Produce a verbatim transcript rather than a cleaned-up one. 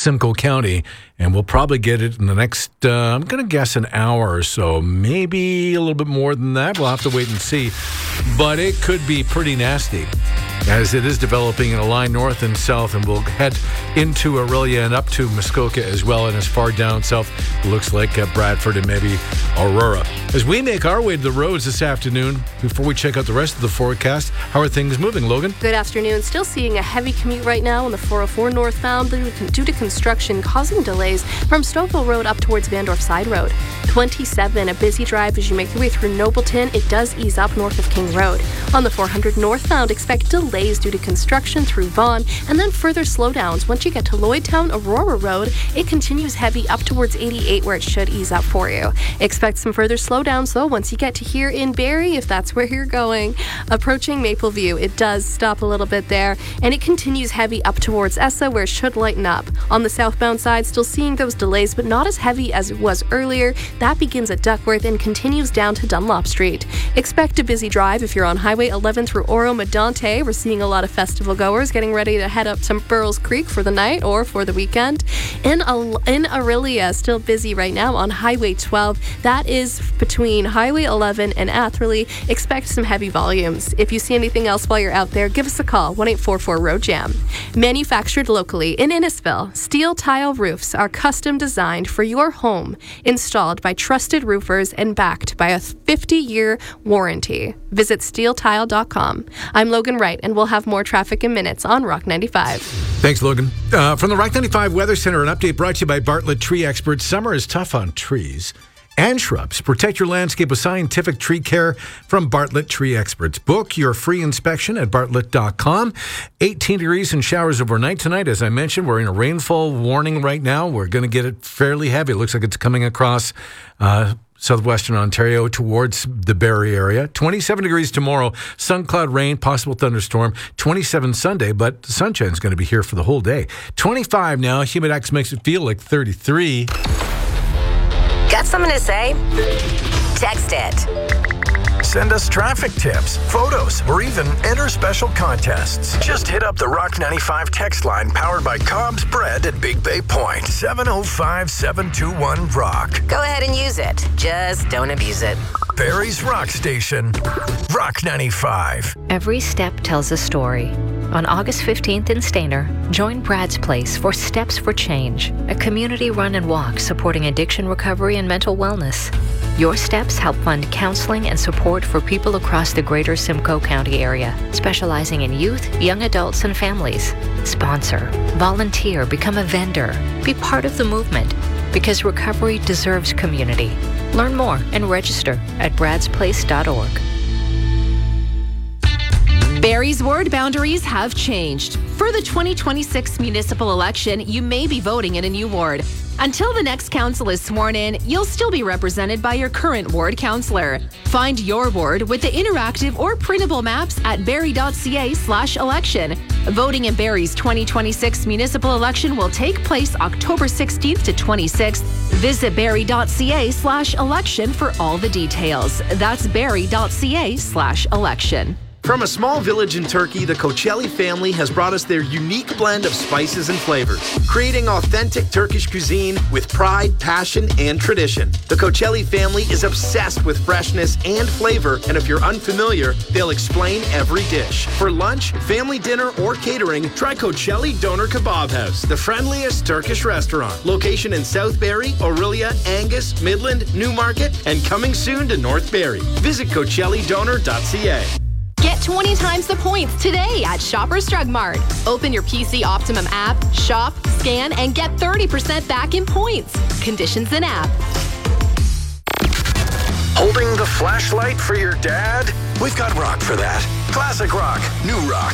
Simcoe County, and we'll probably get it in the next, uh, I'm going to guess, an hour or so, maybe a little bit more than that. We'll have to wait and see, but it could be pretty nasty as it is developing in a line north and south, and we'll head into Orillia and up to Muskoka as well, and as far down south, it looks like uh, Bradford and maybe Aurora. As we make our way to the roads this afternoon, before we check out the rest of the forecast, how are things moving, Logan? Good afternoon. Still seeing a heavy commute right now on the four oh four northbound due to construction causing delays from Stouffville Road up towards Vandorf Side Road. twenty-seven, a busy drive as you make your way through Nobleton. It does ease up north of King Road. On the four hundred northbound, expect delays due to construction through Vaughan, and then further slowdowns. Once you get to Lloydtown, Aurora Road, it continues heavy up towards eighty-eight, where it should ease up for you. Expect some further slowdowns, though, once you get to here in Barrie, if that's where you're going. Approaching Mapleview, it does stop a little bit there, and it continues heavy up towards Essa, where it should lighten up. On the southbound side, still seeing those delays, but not as heavy as it was earlier. That begins at Duckworth and continues down to Dunlop Street. Expect a busy drive if you're on Highway eleven through Oro-Medonte. We're seeing a lot of festival goers getting ready to head up to Burrells Creek for the night or for the weekend. In, Al- in Orillia, still busy right now on Highway twelve. That is between Highway eleven and Atherley. Expect some heavy volumes. If you see anything else while you're out there, give us a call, one eight four four road jam. Manufactured locally in Innisfil, steel tile roofs are custom designed for your home, installed by trusted roofers and backed by a fifty-year warranty. Visit steel tile dot com. I'm Logan Wright, and we'll have more traffic in minutes on Rock ninety-five. Thanks, Logan. Uh, from the Rock ninety-five Weather Center, an update brought to you by Bartlett Tree Experts. Summer is tough on trees and shrubs. Protect your landscape with scientific tree care from Bartlett Tree Experts. Book your free inspection at bartlett dot com. eighteen degrees and showers overnight tonight. As I mentioned, we're in a rainfall warning right now. We're going to get it fairly heavy. It looks like it's coming across uh, southwestern Ontario towards the Barrie area. twenty-seven degrees tomorrow. Sun, cloud, rain, possible thunderstorm. twenty-seven Sunday, but the sunshine's going to be here for the whole day. twenty-five now. Humidex makes it feel like thirty-three. Got something to say? Text it. Send us traffic tips, photos, or even enter special contests. Just hit up the Rock ninety-five text line powered by Cobb's Bread at Big Bay Point. seven oh five, seven two one, ROCK. Go ahead and use it. Just don't abuse it. Barrie's Rock Station. Rock ninety-five. Every step tells a story. On August fifteenth in Stayner, join Brad's Place for Steps for Change, a community run and walk supporting addiction recovery and mental wellness. Your steps help fund counseling and support for people across the greater Simcoe County area, specializing in youth, young adults, and families. Sponsor, volunteer, become a vendor, be part of the movement, because recovery deserves community. Learn more and register at brads place dot org. Barrie's ward boundaries have changed. For the twenty twenty-six municipal election, you may be voting in a new ward. Until the next council is sworn in, you'll still be represented by your current ward councillor. Find your ward with the interactive or printable maps at barrie dot c a slash election. Voting in Barrie's twenty twenty-six municipal election will take place October sixteenth to twenty-sixth. Visit barrie dot c a slash election for all the details. That's barrie dot c a slash election. From a small village in Turkey, the Koçelli family has brought us their unique blend of spices and flavors, creating authentic Turkish cuisine with pride, passion, and tradition. The Koçelli family is obsessed with freshness and flavor, and if you're unfamiliar, they'll explain every dish. For lunch, family dinner, or catering, try Koçelli Doner Kebab House, the friendliest Turkish restaurant. Location in South Barrie, Orillia, Angus, Midland, Newmarket, and coming soon to North Barrie. Visit koçelli doner dot c a. Get twenty times the points today at Shoppers Drug Mart. Open your P C Optimum app, shop, scan, and get thirty percent back in points. Conditions in app. Holding the flashlight for your dad? We've got rock for that. Classic rock, new rock,